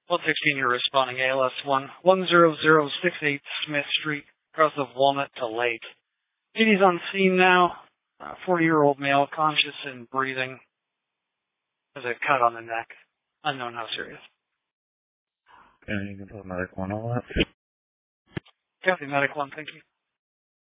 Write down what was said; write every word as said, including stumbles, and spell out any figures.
one sixteen, you're responding A L S one one zero zero six eight Smith Street, across of Walnut to Lake. P D's on scene now. forty-year-old male, conscious and breathing. There's a cut on the neck. Unknown how serious. And you can put medic one on that. Copy, medic one, thank you.